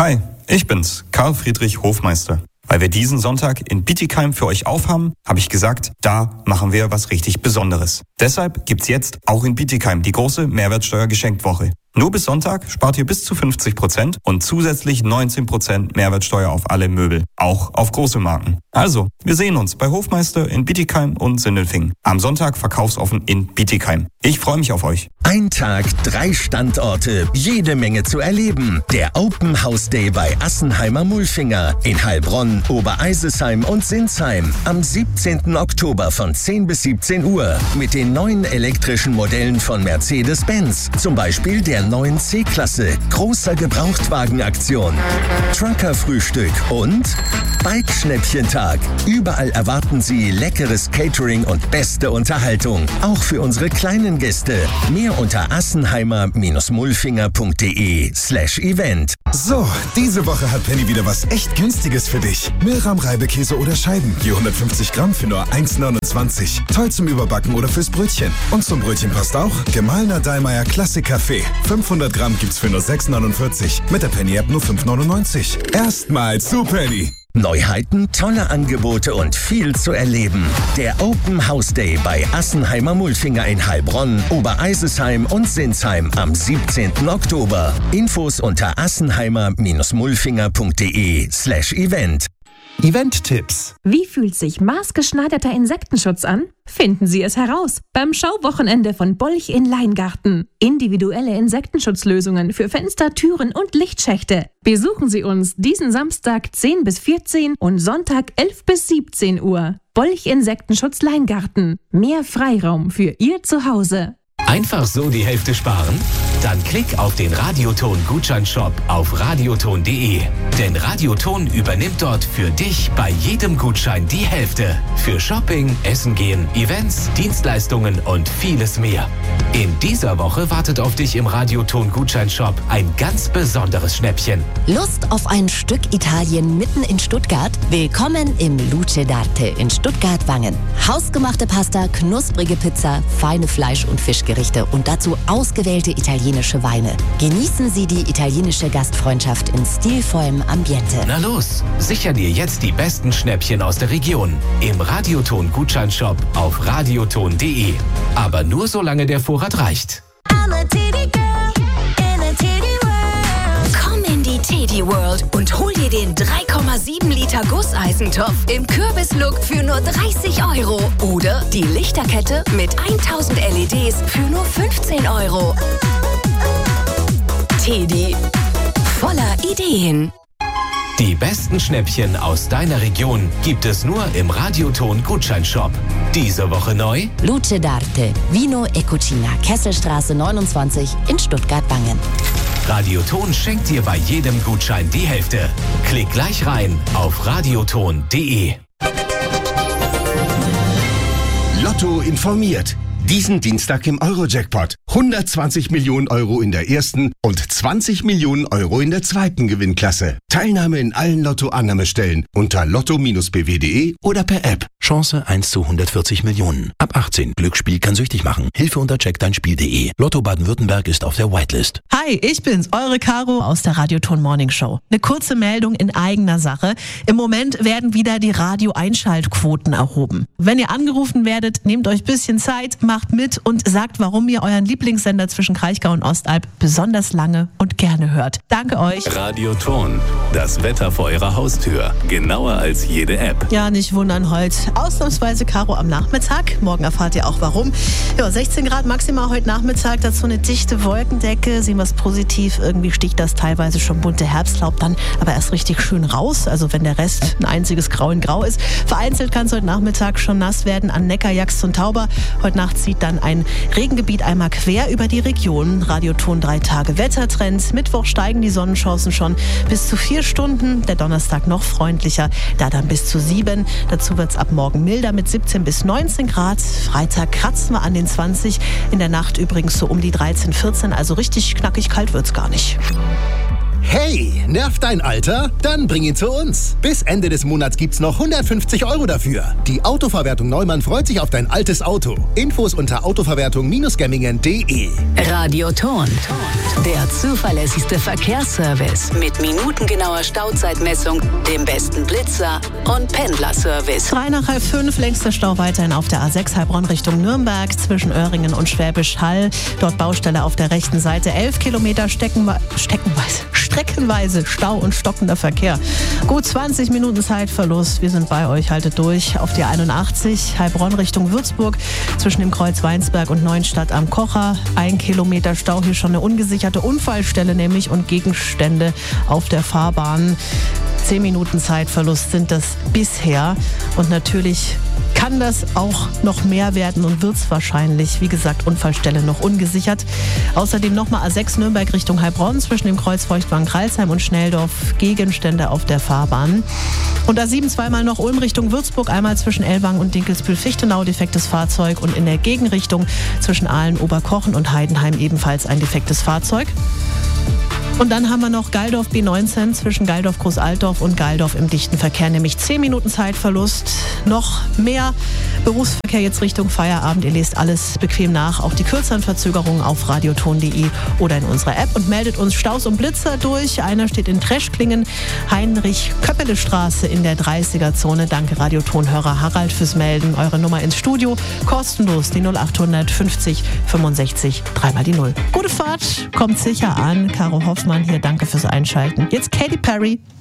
Hi, ich bin's, Karl Friedrich Hofmeister. Weil wir diesen Sonntag in Bietigheim für euch aufhaben, habe ich gesagt, da machen wir was richtig Besonderes. Deshalb gibt's jetzt auch in Bietigheim die große Mehrwertsteuer-Geschenkwoche. Nur bis Sonntag spart ihr bis zu 50% und zusätzlich 19% Mehrwertsteuer auf alle Möbel, auch auf große Marken. Also, wir sehen uns bei Hofmeister in Bietigheim und Sindelfingen. Am Sonntag verkaufsoffen in Bietigheim. Ich freue mich auf euch. Ein Tag, 3 Standorte, jede Menge zu erleben. Der Open House Day bei Assenheimer Mulfinger in Heilbronn, Obereisesheim und Sinsheim am 17. Oktober von 10 bis 17 Uhr mit den neuen elektrischen Modellen von Mercedes-Benz. Zum Beispiel der neuen C-Klasse, großer Gebrauchtwagenaktion, Trucker-Frühstück und Bike-Schnäppchentag. Überall erwarten Sie leckeres Catering und beste Unterhaltung. Auch für unsere kleinen Gäste. Mehr unter assenheimer-mulfinger.de/event. So, diese Woche hat Penny wieder was echt Günstiges für dich. Milram Reibekäse oder Scheiben, je 150 Gramm für nur 1,29. Toll zum Überbacken oder fürs Brötchen. Und zum Brötchen passt auch gemahlener Dallmayr Klassik-Kaffee. 500 Gramm gibt's für nur 6,49. Mit der Penny-App nur 5,99. Erstmal zu Penny. Neuheiten, tolle Angebote und viel zu erleben. Der Open House Day bei Assenheimer Mulfinger in Heilbronn, Obereisesheim und Sinsheim am 17. Oktober. Infos unter assenheimer-mulfinger.de/event. Event-Tipps. Wie fühlt sich maßgeschneiderter Insektenschutz an? Finden Sie es heraus beim Schauwochenende von Bolch in Leingarten. Individuelle Insektenschutzlösungen für Fenster, Türen und Lichtschächte. Besuchen Sie uns diesen Samstag 10 bis 14 und Sonntag 11 bis 17 Uhr. Bolch Insektenschutz Leingarten. Mehr Freiraum für Ihr Zuhause. Einfach so die Hälfte sparen? Dann klick auf den Radioton-Gutscheinshop auf radioton.de. Denn Radioton übernimmt dort für dich bei jedem Gutschein die Hälfte. Für Shopping, Essen gehen, Events, Dienstleistungen und vieles mehr. In dieser Woche wartet auf dich im Radioton-Gutscheinshop ein ganz besonderes Schnäppchen. Lust auf ein Stück Italien mitten in Stuttgart? Willkommen im Luce d'Arte in Stuttgart-Wangen. Hausgemachte Pasta, knusprige Pizza, feine Fleisch- und Fischgerichte und dazu ausgewählte italienische Weine. Genießen Sie die italienische Gastfreundschaft in stilvollem Ambiente. Na los, sicher dir jetzt die besten Schnäppchen aus der Region im Radioton-Gutscheinshop auf radioton.de. Aber nur solange der Vorrat reicht. Komm in die Teddy World und hol dir den 3,7 Liter Gusseisentopf im Kürbislook für nur 30 Euro. Oder die Lichterkette mit 1000 LEDs für nur 15 Euro. Teddy, voller Ideen. Die besten Schnäppchen aus deiner Region gibt es nur im Radioton-Gutscheinshop. Diese Woche neu: Luce d'Arte, Vino e Cucina, Kesselstraße 29 in Stuttgart-Wangen. Radioton schenkt dir bei jedem Gutschein die Hälfte. Klick gleich rein auf radioton.de. Lotto informiert. Diesen Dienstag im Euro-Jackpot. 120 Millionen Euro in der ersten und 20 Millionen Euro in der zweiten Gewinnklasse. Teilnahme in allen Lotto-Annahmestellen unter lotto-bw.de oder per App. Chance 1 zu 140 Millionen. Ab 18. Glücksspiel kann süchtig machen. Hilfe unter checkdeinspiel.de. Lotto Baden-Württemberg ist auf der Whitelist. Hi, ich bin's, eure Caro aus der Radioton Morning Show. Eine kurze Meldung in eigener Sache. Im Moment werden wieder die Radio-Einschaltquoten erhoben. Wenn ihr angerufen werdet, nehmt euch ein bisschen Zeit, macht mit und sagt, warum ihr euren Lieblingssender zwischen Kraichgau und Ostalb besonders lange und gerne hört. Danke euch. Radioton, das Wetter vor eurer Haustür. Genauer als jede App. Ja, nicht wundern heute. Ausnahmsweise Caro am Nachmittag. Morgen erfahrt ihr auch warum. Ja, 16 Grad maximal heute Nachmittag. Dazu eine dichte Wolkendecke. Sehen wir es positiv. Irgendwie sticht das teilweise schon bunte Herbstlaub dann aber erst richtig schön raus. Also wenn der Rest ein einziges Grau in Grau ist. Vereinzelt kann es heute Nachmittag schon nass werden an Neckar, Jax und Tauber. Heute Nacht zieht dann ein Regengebiet einmal quer über die Region. Radioton 3 Tage Wettertrends. Mittwoch steigen die Sonnenchancen schon bis zu 4 Stunden. Der Donnerstag noch freundlicher, da dann bis zu 7. Dazu wird es ab morgen milder mit 17 bis 19 Grad. Freitag kratzen wir an den 20. In der Nacht übrigens so um die 13, 14. Also richtig knackig kalt wird's gar nicht. Hey, nervt dein Alter? Dann bring ihn zu uns. Bis Ende des Monats gibt's noch 150 € dafür. Die Autoverwertung Neumann freut sich auf dein altes Auto. Infos unter autoverwertung-gemmingen.de. Radioton. Der zuverlässigste Verkehrsservice mit minutengenauer Stauzeitmessung, dem besten Blitzer und Pendlerservice. 5:03, längster Stau weiterhin auf der A6 Heilbronn Richtung Nürnberg zwischen Öhringen und Schwäbisch Hall. Dort Baustelle auf der rechten Seite. 11 Kilometer streckenweise Stau und stockender Verkehr. Gut 20 Minuten Zeitverlust. Wir sind bei euch, haltet durch. Auf die 81 Heilbronn Richtung Würzburg zwischen dem Kreuz Weinsberg und Neuenstadt am Kocher. 1 Kilometer Stau, hier schon eine ungesicherte Unfallstelle nämlich und Gegenstände auf der Fahrbahn. 10 Minuten Zeitverlust sind das bisher und natürlich kann das auch noch mehr werden und wird es wahrscheinlich. Wie gesagt, Unfallstelle noch ungesichert. Außerdem nochmal A6 Nürnberg Richtung Heilbronn zwischen dem Kreuz Feuchtwagen-Kralsheim und Schnelldorf. Gegenstände auf der Fahrbahn. Und A7 zweimal noch Ulm Richtung Würzburg, einmal zwischen Ellwangen und Dinkelsbühl-Fichtenau defektes Fahrzeug und in der Gegenrichtung zwischen Aalen, Oberkochen und Heidenheim ebenfalls ein defektes Fahrzeug. Und dann haben wir noch Galdorf B19 zwischen Galdorf Großaltdorf und Galdorf im dichten Verkehr, nämlich 10 Minuten Zeitverlust. Noch mehr Berufsverkehr jetzt Richtung Feierabend. Ihr lest alles bequem nach, auch die kürzeren Verzögerungen auf radioton.de oder in unserer App und meldet uns Staus und Blitzer durch. Einer steht in Treschklingen, Heinrich-Köppele-Straße in der 30er-Zone. Danke Radioton-Hörer Harald fürs Melden. Eure Nummer ins Studio, kostenlos, die 0800 50 65 3 die 0. Gute Fahrt, kommt sicher an. Caro Hoffmann hier, danke fürs Einschalten. Jetzt Katy Perry.